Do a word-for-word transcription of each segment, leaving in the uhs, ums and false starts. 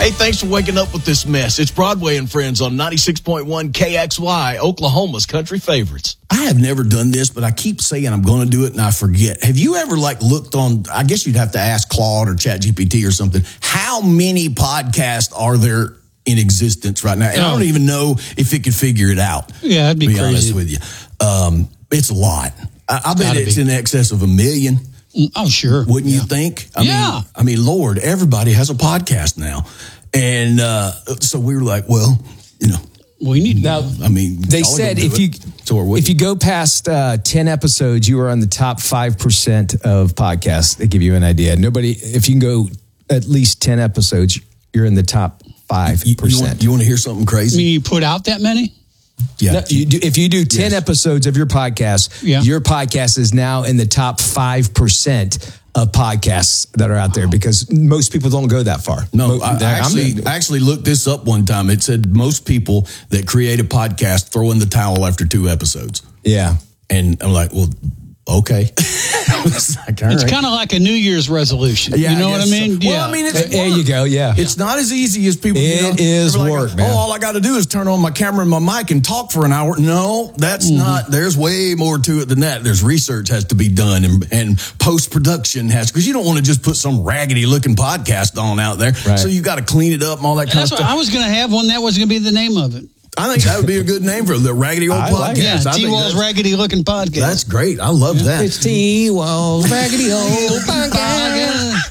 Hey, thanks for waking up with this mess. It's Broadway and Friends on ninety-six point one K X Y, Oklahoma's country favorites. I have never done this, but I keep saying I'm going to do it and I forget. Have you ever like looked on, I guess you'd have to ask Claude or ChatGPT or something, how many podcasts are there in existence right now? And oh. I don't even know if it could figure it out. Yeah, that'd be, to be crazy. honest with you. Um, it's a lot. I, I bet it's be. in excess of a million. Oh, sure. Wouldn't yeah. you think? I yeah. mean, I mean, Lord, everybody has a podcast now. And uh, so we were like, well, you know. We need to now, go. I mean, they said if you so if you go past uh, ten episodes, you are on the top five percent of podcasts. They give you an idea. Nobody, if you can go at least ten episodes, you're in the top five percent. You, you want to hear something crazy? I mean, you put out that many? Yeah. No, you do, if you do ten yes. episodes of your podcast, yeah. your podcast is now in the top five percent of podcasts that are out there because most people don't go that far. No, I, I actually, I actually looked this up one time. It said most people that create a podcast throw in the towel after two episodes. Yeah. And I'm like, well, okay. It's, like, it's right. kind of like a New Year's resolution. Yeah, you know what I mean? So. Yeah. Well, I mean, it's there you go. Yeah. It's not as easy as people. It you know, is like, work, oh, man. all I got to do is turn on my camera and my mic and talk for an hour. No, that's mm-hmm. not. There's way more to it than that. There's research has to be done and, and post production has because you don't want to just put some raggedy looking podcast on out there. Right. So you got to clean it up and all that kind That's of what stuff. I was going to have one. That was going to be the name of it. I think that would be a good name for the Raggedy Old I Podcast. like yeah, T-Wall's Raggedy Looking Podcast. That's great. I love yeah. that. It's T-Wall's Raggedy Old Podcast.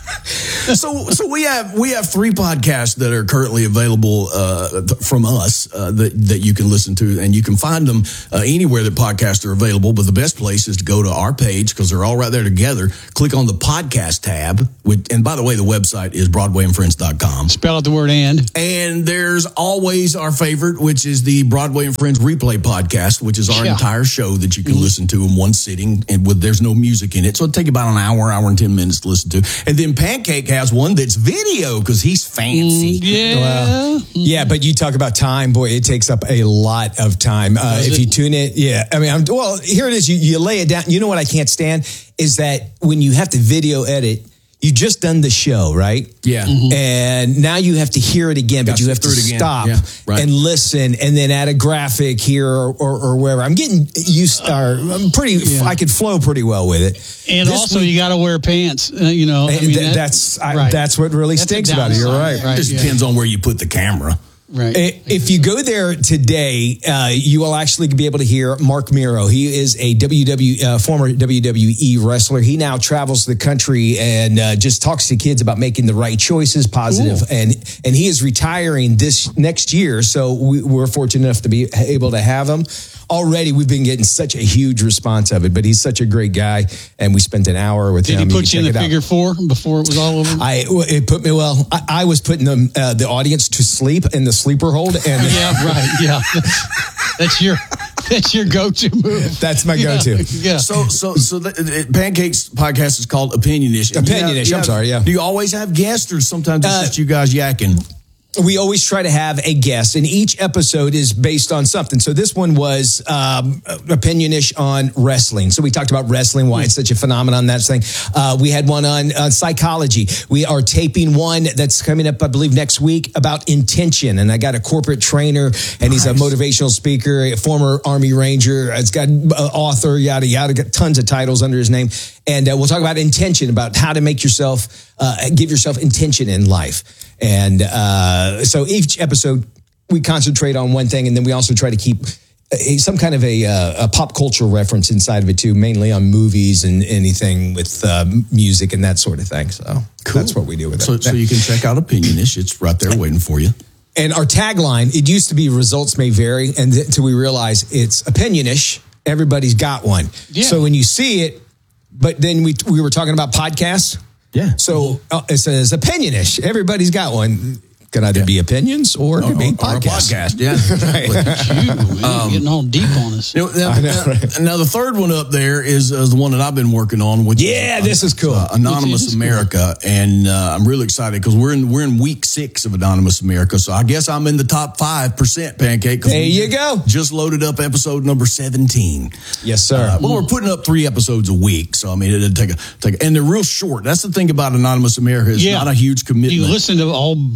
So, so we have we have three podcasts that are currently available uh, th- from us uh, that that you can listen to, and you can find them uh, anywhere that podcasts are available. But the best place is to go to our page because they're all right there together. Click on the podcast tab, with, and by the way, the website is broadway and friends dot com. Spell out the word "and." And there's always our favorite, which is the Broadway and Friends Replay Podcast, which is our yeah. entire show that you can mm-hmm. listen to in one sitting, and with there's no music in it, so it'll take about an hour, hour and ten minutes to listen to. And then Pancake has one that's video because he's fancy. Mm, yeah, well, yeah, but you talk about time, boy, it takes up a lot of time. Uh, if it? you tune in, yeah, I mean, I'm, well, here it is. You, you lay it down. You know what I can't stand is that when you have to video edit. You just done the show, right? Yeah. Mm-hmm. And now you have to hear it again, but you have to stop yeah, right. and listen and then add a graphic here or, or, or wherever. I'm getting used, or I'm pretty, yeah. I could flow pretty well with it. And this also week, you got to wear pants, uh, you know. I mean, th- that, that's, I, right. that's what really that's stinks about it. You're right. right. It just yeah. depends on where you put the camera. Right. If you go there today, uh, you will actually be able to hear Mark Miro. He is a W W uh, former W W E wrestler. He now travels the country and uh, just talks to kids about making the right choices, positive. Cool. And and he is retiring this next year. So we, we're fortunate enough to be able to have him. Already, we've been getting such a huge response of it, but he's such a great guy, and we spent an hour with Did him. Did he put you in the figure out. four before it was all over? I it put me well. I, I was putting them, uh, the audience to sleep in the sleeper hold, and yeah, right, yeah, that's your that's your go-to move. That's my yeah, go-to. Yeah. So, so, so the, the Pancake's podcast is called Opinionish. Opinionish. Have, I'm sorry. Yeah. Do you always have guests, or sometimes it's Uh, just you guys yakking? We always try to have a guest, and each episode is based on something. So this one was um, opinionish on wrestling. So we talked about wrestling, why it's such a phenomenon, that thing. Uh, we had one on uh, psychology. We are taping one that's coming up, I believe, next week about intention. And I got a corporate trainer, and he's nice. a motivational speaker, a former Army Ranger. It's got uh, author, yada, yada, got tons of titles under his name. And uh, we'll talk about intention, about how to make yourself, uh, give yourself intention in life. And uh, so each episode, we concentrate on one thing, and then we also try to keep a, some kind of a, uh, a pop culture reference inside of it too, mainly on movies and anything with uh, music and that sort of thing. So cool. That's what we do with so, it. So you can check out Opinionish. It's right there waiting for you. And our tagline, it used to be results may vary, and th- until we realize it's opinionish, everybody's got one. Yeah. So when you see it, but then we we were talking about podcasts. Yeah. So uh, it says opinionish. Everybody's got one. Can either yeah. be opinions or it could be podcasts. Or a podcast, yeah. Right. Look at you, man. Um, getting all deep on us. You know, now, I know, right? now, the third one up there is, is the one that I've been working on, which yeah, is, this is cool. Uh, Anonymous America, cool. and uh, I'm really excited because we're in we're in week six of Anonymous America, so I guess I'm in the top five percent, Pancake. There you go. Just loaded up episode number seventeen. Yes, sir. Uh, well, we're putting up three episodes a week, so I mean, it'll take a take, a, and they're real short. That's the thing about Anonymous America; it's yeah. not a huge commitment. You listen to a whole bunch of them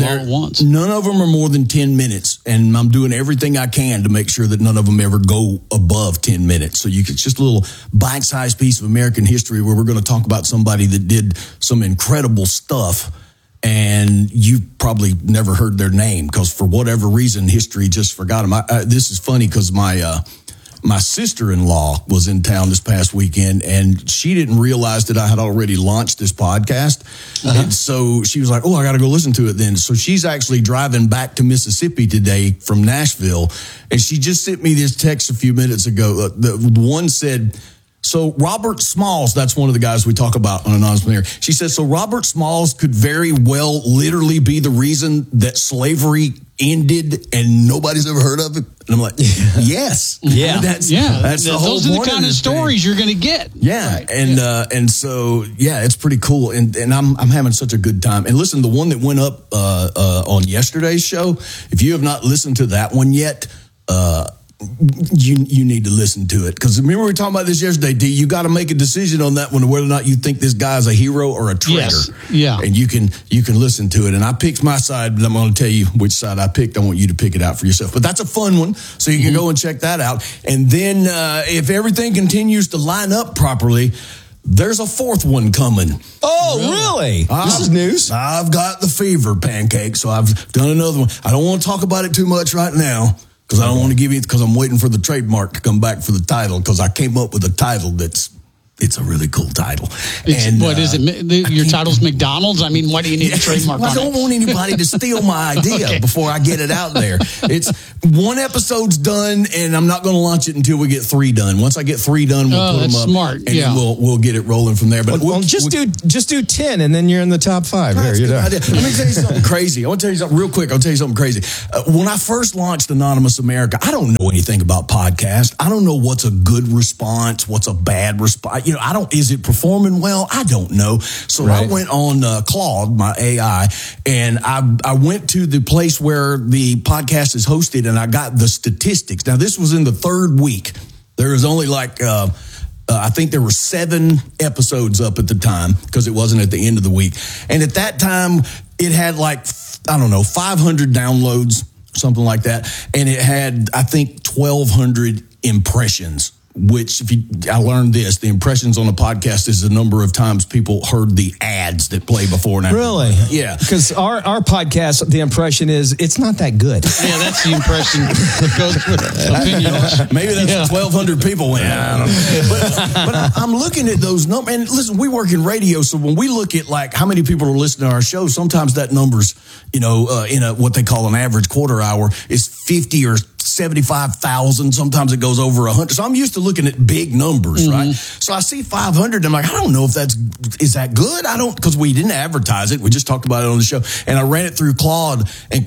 all at once. None of them are more than ten minutes, and I'm doing everything I can to make sure that none of them ever go above ten minutes. So you can, it's just a little bite-sized piece of American history where we're going to talk about somebody that did some incredible stuff, and you probably never heard their name because for whatever reason, history just forgot them. I, I, this is funny because my uh, my sister-in-law was in town this past weekend, and she didn't realize that I had already launched this podcast. Uh-huh. And so she was like, oh, I got to go listen to it then. So she's actually driving back to Mississippi today from Nashville, and she just sent me this text a few minutes ago. Uh, the one said, so Robert Smalls, that's one of the guys we talk about on Anonymous Millionaire. She says, so Robert Smalls could very well literally be the reason that slavery ended and nobody's ever heard of it. And I'm like, yes. Yeah. That's, yeah. That's the Those whole are the point kind of, of stories thing. You're going to get. Yeah. Right. And, yeah. uh, and so, yeah, it's pretty cool. And, and I'm, I'm having such a good time. And listen, the one that went up, uh, uh, on yesterday's show, if you have not listened to that one yet, uh, You you need to listen to it because remember we were talking about this yesterday, D. You got to make a decision on that one whether or not you think this guy's a hero or a traitor. Yes. Yeah, and you can you can listen to it. And I picked my side, but I'm going to tell you which side I picked. I want you to pick it out for yourself. But that's a fun one, so you can mm-hmm. go and check that out. And then uh, if everything continues to line up properly, there's a fourth one coming. Oh, really? I've, this is news. I've got the fever, Pancake. So I've done another one. I don't want to talk about it too much right now. Because I don't want to give you, because I'm waiting for the trademark to come back for the title, because I came up with a title that's, it's a really cool title. It's, and, what uh, is it? Your title's McDonald's? I mean, why do you need yeah, a trademark well, on I don't it? want anybody to steal my idea okay. before I get it out there. It's one episode's done, and I'm not going to launch it until we get three done. Once I get three done, we'll oh, put that's them up, smart. and yeah. then we'll we'll get it rolling from there. But well, we'll, just we'll, do just do ten, and then you're in the top five. There, you're done. Let me tell you something crazy. I want to tell you something real quick. I'll tell you something crazy. Uh, when I first launched Anonymous America, I don't know anything about podcasts. I don't know what's a good response, what's a bad response. You know, I don't. Is it performing well? I don't know. So right. I went on uh, Claude, my A I, and I I went to the place where the podcast is hosted, and I got the statistics. Now, this was in the third week. There was only like, uh, uh, I think there were seven episodes up at the time because it wasn't at the end of the week. And at that time, it had like, I don't know, five hundred downloads, something like that. And it had, I think, twelve hundred impressions. Which, if you, I learned this, the impressions on a podcast is the number of times people heard the ads that play before and after. Really? Yeah. Because our, our podcast, the impression is, it's not that good. Yeah, that's the impression that goes with opinion. Maybe that's yeah. twelve hundred people went. I don't know. But, but I'm looking at those numbers. And listen, we work in radio, so when we look at like how many people are listening to our show, sometimes that number's, you know, uh, in a what they call an average quarter hour is fifty or seventy-five thousand. Sometimes it goes over one hundred. So I'm used to looking at big numbers, mm-hmm. right? So I see five hundred. I'm like, I don't know if that's, is that good? I don't, because we didn't advertise it. We just talked about it on the show. And I ran it through Claude, and